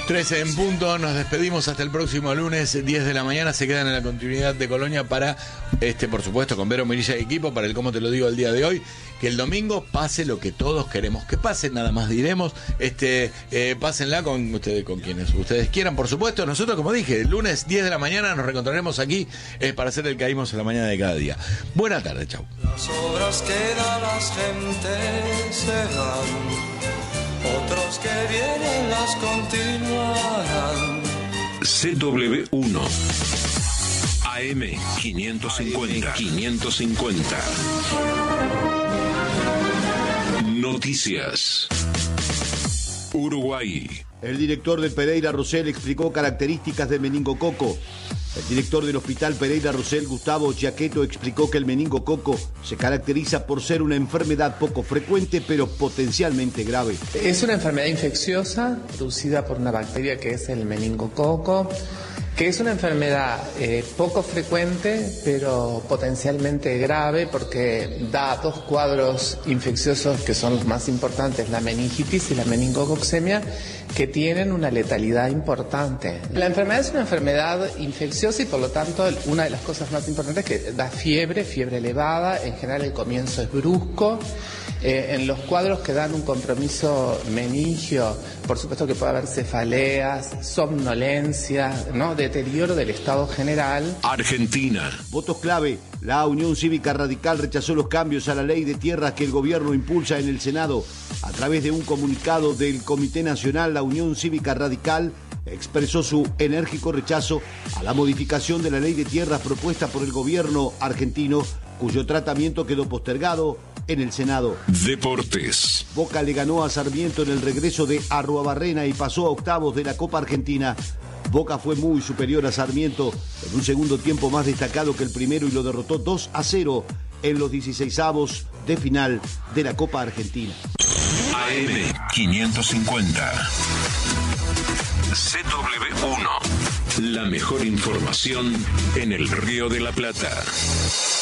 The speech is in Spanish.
13 en punto, nos despedimos hasta el próximo lunes, 10 de la mañana. Se quedan en la continuidad de Colonia para, por supuesto, con Vero Mirilla y equipo, para el Cómo Te Lo Digo el día de hoy. Que el domingo pase lo que todos queremos que pase, nada más diremos. Pásenla con ustedes, con quienes ustedes quieran, por supuesto. Nosotros, como dije, el lunes 10 de la mañana nos reencontraremos aquí para hacer el Caímos en la mañana de cada día. Buena tarde, chau. Las obras que da las gentes se van. Otros que vienen las continuarán. CW1 AM 550. Noticias. Uruguay. El director de Pereira Rosell explicó características del meningococo. El director del Hospital Pereira Rosell, Gustavo Giacchetto, explicó que el meningococo se caracteriza por ser una enfermedad poco frecuente, pero potencialmente grave. Es una enfermedad infecciosa producida por una bacteria que es el meningococo, que es una enfermedad poco frecuente, pero potencialmente grave, porque da dos cuadros infecciosos que son los más importantes, la meningitis y la meningococcemia, que tienen una letalidad importante. La enfermedad es una enfermedad infecciosa y por lo tanto una de las cosas más importantes es que da fiebre elevada, en general el comienzo es brusco. En los cuadros que dan un compromiso meningio, por supuesto que puede haber cefaleas, somnolencia, ¿no? Deterioro del estado general. Argentina. Votos clave. La Unión Cívica Radical rechazó los cambios a la ley de tierras que el gobierno impulsa en el Senado. A través de un comunicado del Comité Nacional, la Unión Cívica Radical expresó su enérgico rechazo a la modificación de la ley de tierras propuesta por el gobierno argentino, cuyo tratamiento quedó postergado en el Senado. Deportes. Boca le ganó a Sarmiento en el regreso de Arruabarrena y pasó a octavos de la Copa Argentina. Boca fue muy superior a Sarmiento en un segundo tiempo más destacado que el primero y lo derrotó 2-0 en los 16avos de final de la Copa Argentina. AM 550. CW1. La mejor información en el Río de la Plata.